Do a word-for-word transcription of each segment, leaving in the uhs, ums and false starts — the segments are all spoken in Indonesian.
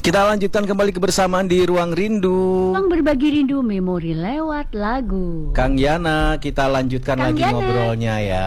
Kita lanjutkan kembali kebersamaan di Ruang Rindu. Ruang berbagi rindu memori lewat lagu. Kang Yana, kita lanjutkan Kang lagi Yana. ngobrolnya ya.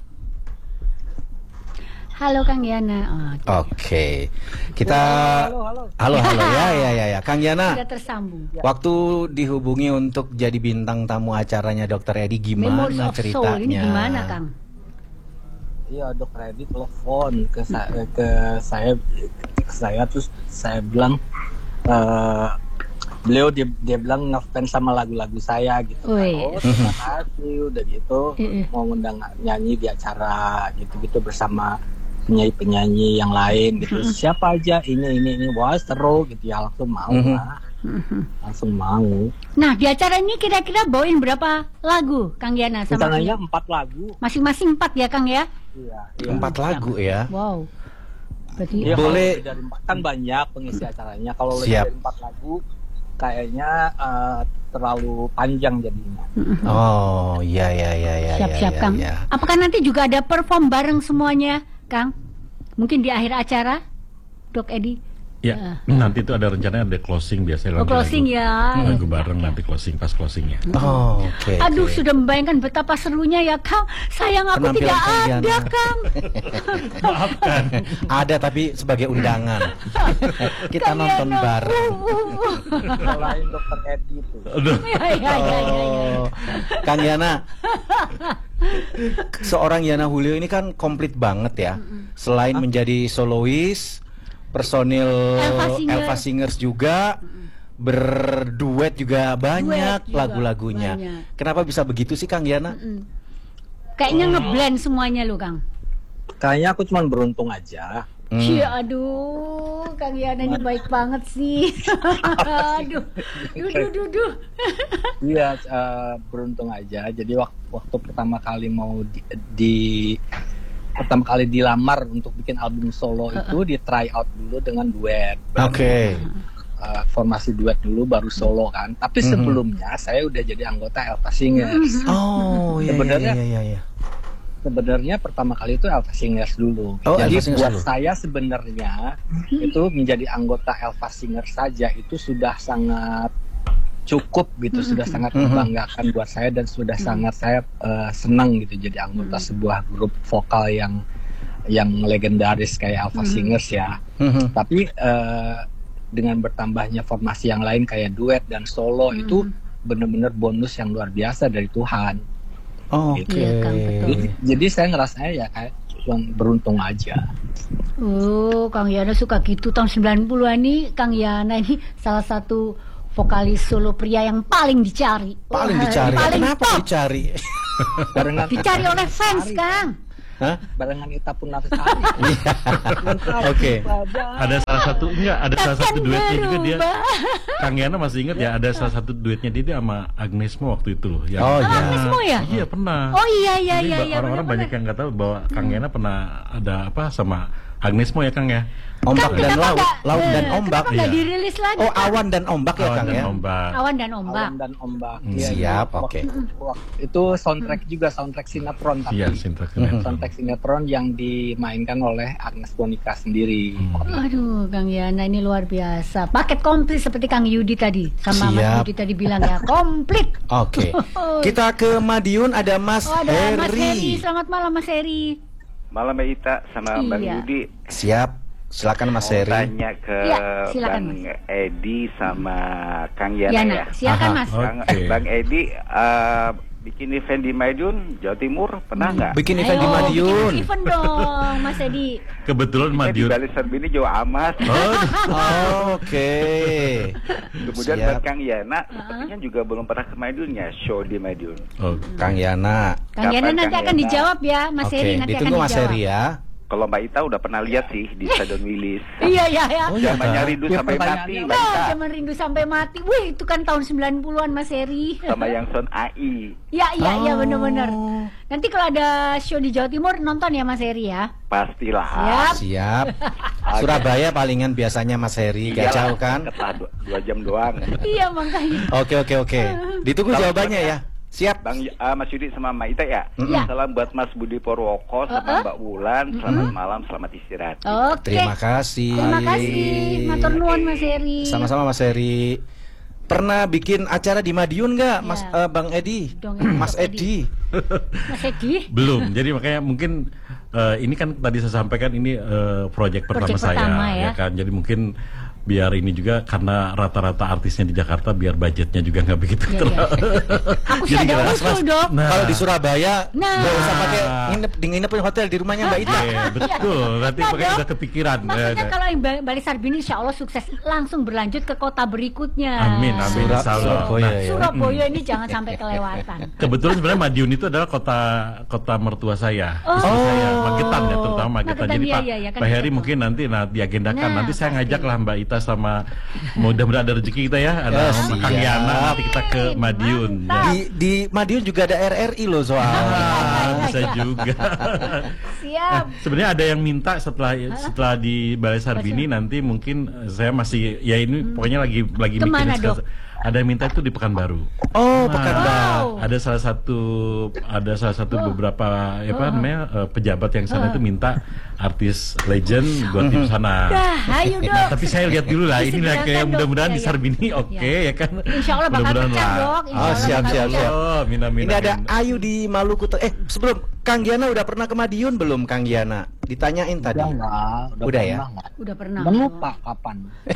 Halo Kang Yana. Oh, Oke, okay. Kita halo, halo. halo halo ya ya ya ya. Kang Yana. sudah tersambung. Waktu dihubungi untuk jadi bintang tamu acaranya Dokter Edi, gimana Memories of ceritanya? Soul ini gimana Kang? Iya, Dokter Edi telepon ke saya, ke saya, ke saya terus saya bilang, uh, beliau dia, dia bilang ngefans sama lagu-lagu saya gitu. Wih. Oh, terima kasih, udah gitu Mm-mm. mau ngundang nyanyi di acara gitu-gitu bersama penyanyi-penyanyi yang lain gitu. Siapa aja ini ini ini, wah seru gitu ya, langsung mau Mhm. lah, langsung mau. Nah di acara ini kira-kira bawain berapa lagu Kang Yana sama Rencananya Kang- empat lagu. masing-masing empat ya Kang ya? Iya, iya. Empat lagu ya. Wow. Berarti Iya, kalau Boleh. lebih dari empat kan banyak pengisi acaranya. Kalau lebih Siap. dari empat lagu, kayaknya eh, terlalu panjang jadinya. Oh, iya ya ya ya. siap-siap ya, Kang. ya. Apakah nanti juga ada perform bareng semuanya Kang? Mungkin di akhir acara, Dok Edi? Ya, nanti itu ada rencana ada closing biasanya Oh, lagu- closing ya. lagu bareng nanti closing pas closingnya. Oh, oke. Aduh, oke. sudah membayangkan betapa serunya ya Kang. Sayang aku Penampilan tidak Kang ada Yana. Kang. Maafkan. Ada tapi sebagai undangan. Kita Kang nonton Yana, bareng. uh, uh, uh. Selain Dokter Edi itu. Aduh. Ya, ya, ya, ya, ya. Oh, Kang Yana, seorang Yana Julio ini kan komplit banget ya. Selain menjadi solois, personil Elva Singer. Elva Singers juga, berduet juga banyak juga lagu-lagunya. banyak. Kenapa bisa begitu sih Kang Yana? Mm. Kayaknya ngeblend semuanya lo Kang. Kayaknya aku cuma beruntung aja. Hmm. Cia, aduh, Kang Yana ini baik banget sih. Aduh, duh, duh, duh, duh. Iya, eh, beruntung aja. Jadi waktu, waktu pertama kali mau di, di- pertama kali dilamar untuk bikin album solo itu di try out dulu dengan duet. Oke. Eh, formasi duet dulu baru solo kan. Tapi Mhm. sebelumnya saya udah jadi anggota Elva Singers. Oh, iya iya Sebenarnya- iya iya. iya. Sebenarnya pertama kali itu Elva Singers dulu. Oh, Jadi Elva Singers buat dulu. saya sebenarnya itu menjadi anggota Elva Singers saja itu sudah sangat cukup gitu, sudah sangat Mhm. membanggakan buat saya dan sudah sangat saya eh, senang gitu jadi anggota sebuah grup vokal yang yang legendaris kayak Elva Singers ya. Mhm. Tapi eh, dengan bertambahnya formasi yang lain kayak duet dan solo itu benar-benar bonus yang luar biasa dari Tuhan. Oke. Iya, Kang, betul. Jadi, jadi saya ngerasanya ya kayak cuma beruntung aja. Oh, Kang Yana suka gitu. Tahun sembilan puluhan nih, Kang Yana ini salah satu vokalis solo pria yang paling dicari. Paling Wah, dicari. Paling Kenapa top. dicari? Barengan Dicari oleh fans, Kang. Hah? barengan Ita pun Nafsari. Oke. Ada salah satu enggak ada salah Takkan satu duetnya juga dia. berubah. Kang Yana masih ingat ya ada salah satu duetnya dia sama Agnes Mo waktu itu loh. Yang Oh, Oh, iya. Agnes Mo ya? Iya pernah. Oh iya iya Jadi iya ba- iya. orang-orang benar-benar. banyak yang nggak tahu bahwa Kang Yana pernah ada apa sama Agnes Mo ya Kang ya. Ombak Kang, dan kenapa laut, nggak- laut dan eh, ombak. Kenapa nggak Iya. dirilis lagi? Oh, Kang? awan dan ombak ya Awan Kang dan ya? Ombak. Awan dan ombak. Awan dan ombak. Hmm, Iya, siap, iya. oke. Waktu- waktu- Itu soundtrack juga soundtrack sinetron tapi. Iya, sinetron. Soundtrack sinetron yang dimainkan oleh Agnes Monica sendiri. Aduh, Kang Yana ini luar biasa. Paket komplit seperti Kang Yudi tadi. Sama Mas Siap. Yudi tadi bilang ya, komplit. Oke. Kita ke Madiun, ada Mas Oh, ada Mas Heri. Heri. Selamat malam Mas Heri. Malam Mbak Ita sama Bang Iya. Yudi. Siap. Silakan Mas Mau Heri. tanya ke Iya, silakan, Bang Edi sama Kang Yana, Yana, ya. silakan Aha. Mas. Oh. Bang, Oke. Bang Edi eh, bikin event di Madiun, Jawa Timur, pernah nggak? Bikin event di Ayo, Madiun. bikin event dong, Mas Edi. Kebetulan Kita di Madiun. Bali Serbini Jawa Amas. Oh, Oh, Oke. Kemudian Siap. buat Kang Yana, sepertinya juga belum pernah ke Madiun ya, show di Madiun. oh. Kang Yana. Kang Yana Kapan, nanti Kang akan Yana? dijawab ya, Mas Oke, Heri nanti akan ditunggu Mas dijawab. Heri ya. Kalau Mbak Ita udah pernah lihat sih di Stadion Wilis. Iya, iya, ya. Oh iya, Zamannya Kang. rindu Ya, sampai mati, pertanyaannya Mbak Nah, Ita. zaman rindu sampai mati. Wih, itu kan tahun sembilan puluhan Mas Heri. Sama yang Son A I. Ya, iya, iya, Oh. benar-benar. Nanti kalau ada show di Jawa Timur nonton ya Mas Heri ya. Pastilah. Siap. Siap. Surabaya palingan biasanya Mas Heri, gak Iyalah, jauh kan? deket lah, dua, dua jam doang. Iya, makanya. Oke oke oke. Ditunggu Kalau jawabannya ya. Siap. Bang uh, Mas Yudi sama Mbak Ita ya. Iya. Salam buat Mas Budi Purwoko sama Uh-uh. Mbak Wulan. Selamat malam, selamat istirahat. Oke. Terima kasih. Terima kasih. Matur nuwun Mas Heri. Sama-sama Mas Heri. Pernah bikin acara di Madiun nggak, Mas Ya. eh, Bang Edi? Dong, ya, Mas Bang Edi. Mas Edi. Belum. Jadi makanya mungkin eh, ini kan tadi saya sampaikan ini eh, proyek pertama Proyek saya, pertama, ya. kan. Jadi mungkin biar ini juga karena rata-rata artisnya di Jakarta biar budgetnya juga nggak begitu Iya, terlalu. iya. Aku sih Jadi ada nggak- usul, Dok. Nah. Kalau di Surabaya Nah. nggak usah pakai nginep di nginep di hotel di rumahnya Mbak Ita. Iya, betul. Nanti Nah, makanya Dok, udah kepikiran. Maksudnya Eh, kalau yang Ba- Bali Sarbini insya Allah sukses langsung berlanjut ke kota berikutnya. Amin, amin. Surab- Insya Allah. Surabaya Nah, ya. Surabaya ini jangan sampai kelewatan. kebetulan sebenarnya Madiun itu adalah kota kota mertua saya, Oh. istri saya, Magetan ya, terutama Magetan. Magetan, Jadi iya, Pak, iya, iya, kan Pak Heri gitu. mungkin nanti nah diagendakan. Nah, nanti saya pasti. ngajak lah Mbak Ita sama mudah-mudahan ada rezeki kita ya, ada Ya, sama Kang siap. Yana nanti kita ke Madiun. Mantap. Di di Madiun juga ada R R I loh soalnya. Ah, bisa juga. Siap. Sebenarnya ada yang minta setelah setelah di Balai Sarbini nanti mungkin eh, saya masih ya ini pokoknya lagi lagi Kemana, mikirin Dok? sekarang. Ada yang minta itu di Pekanbaru. Oh, Nah, Pekanbaru. Ada salah satu ada salah satu Oh. beberapa ya apa namanya eh, pejabat yang sana itu minta artis legend buat di sana. Dah, ayo Dok. Nah, tapi saya lihat dulu lah ini lah Disediakan, kayak Dok. mudah-mudahan Ya, di ya. Sarbini oke Ya. ya kan. Insya Allah bakal Mudah-mudahan pecah, lah. Dok. Insya Oh, Allah siap, bakal siap, pecah. siap. Oh, mina, mina, Ini ada mina. Ayu di Maluku. Ter- Eh, sebelum Kang Giana udah pernah ke Madiun belum, Kang Giana? Ditanyain tadi. Udah enggak, Udah ya? pernah nggak? Udah pernah. Dan lupa kapan.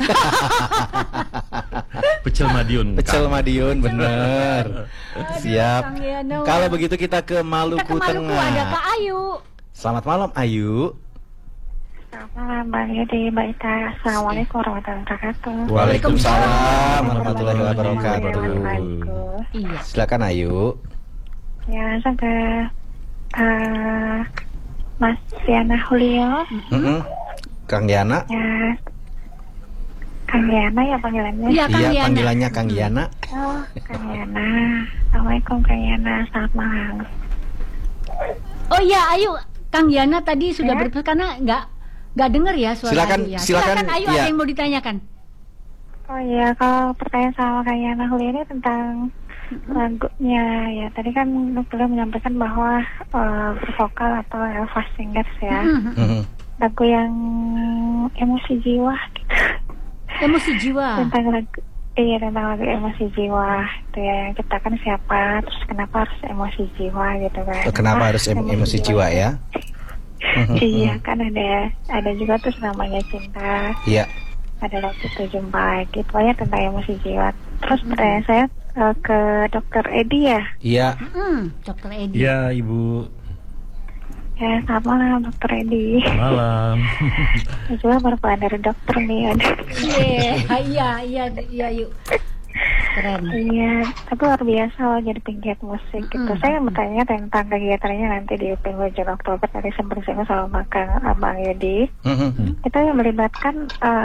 Pecel Madiun. Pecel Kang. Madiun, bener. Aduh, Siap. Kang Giana. Kalau begitu kita ke Kita ke Maluku Maluku Tengah. ada Kak Ayu. Selamat malam, Ayu. Selamat malam, Bang Yudi, Mbak Ita. Assalamualaikum warahmatullahi wabarakatuh. Waalaikumsalam warahmatullahi wabarakatuh. Wabarakatuh. Iya. Silakan Ayu. Ya, langsung ke eh, Mas Diana Julio. Mm-mm. Kang Giana. Ya, Kang Yana ya panggilannya. Iya, Kang Iya, Giana. panggilannya Kang Giana. Oh, Kang Yana. Assalamualaikum, Kang Yana. Selamat malam. Oh iya, Ayu. Kang Yana tadi sudah Ya. berpesan karena nggak nggak dengar ya suara Silakan, Ayu ya. silakan, Ayu, iya. ada yang mau ditanyakan? Oh iya, kalau pertanyaan sama Kang Yana Julio ini tentang lagunya ya. Tadi kan beliau menyampaikan bahwa eh, bervokal atau Elva Singers ya. Mhm. Mhm. Lagu yang emosi jiwa gitu. Emosi jiwa. Tentang lagu iya tentang lagu emosi jiwa itu ya, yang ciptakan siapa, terus kenapa harus emosi jiwa gitu kan. Kenapa Ah, harus em- emosi jiwa ya? Iya kan ada ada juga terus namanya cinta, Iya. ada lagu tujuh jumpa gitu ya tentang emosi jiwa. Terus pertanyaan saya eh, ke dokter Edi ya. Iya. Hmm, Dokter Edi. Ya, Ibu. Ya selamat malam dokter Edi. Malam. Saya juga baru pulang dari dokter nih ada. Iya, iya, iya, iya, yuk. Keren. Iya, tapi luar biasa loh jadi penggiat musik gitu. Mm-mm. Saya mau tanya tentang kegiatannya nanti di penghujung Oktober tadi sempat sama Kang Abang Yudi. Mhm. Itu yang melibatkan eh,